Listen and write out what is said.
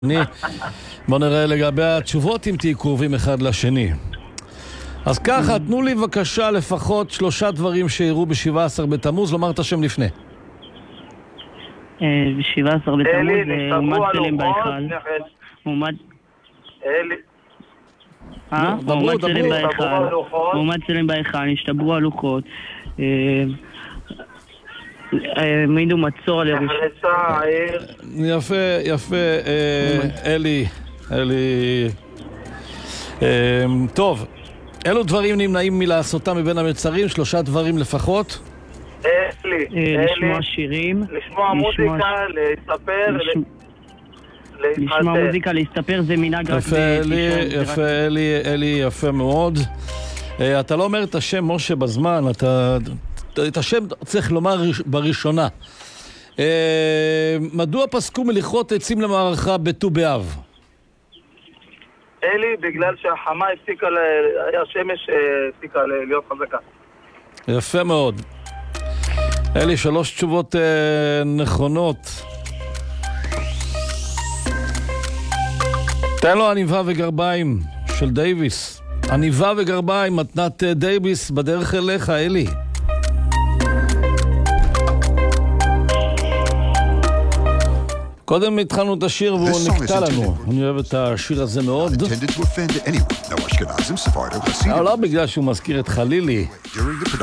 בוא נראה לגבי התשובות אם תהיו קרובים אחד לשני. אז ככה, תנו לי בבקשה לפחות 3 דברים שאירעו ב-17 בתמוז, לומר את השם לפני. ב-17 בתמוז עומד צלם בהיכל. עומד צלם בהיכל, נשתברו הלוחות, העמידו מצור על ירושלים. יפה, אלי. טוב, אילו דברים נמנעים מלעשותם מבין המצרים? 3 דברים לפחות. לשמוע שירים, לשמוע מוזיקה, להסתפר, לשמוע מוזיקה, להסתפר, זה מנהג רק יפה, אלי, יפה מאוד. אתה לא אומר את השם משה בזמן, את השם צריך לומר בראשונה. מדוע פסקו מלכרות עצים למערכה בט"ו באב? אלי, בגלל שהחמה הפסיקה, השמש הפסיקה להיות חזקה. יפה מאוד. אלי, 3 תשובות נכונות. תן לו עניבה וגרביים של דייביס. עניבה וגרביים, מתנת דייביס בדרך אליך, אלי. קודם התחלנו את השיר והוא נקטע לנו. אני אוהב את השיר הזה מאוד. לא בגלל שהוא מזכיר את חלילי.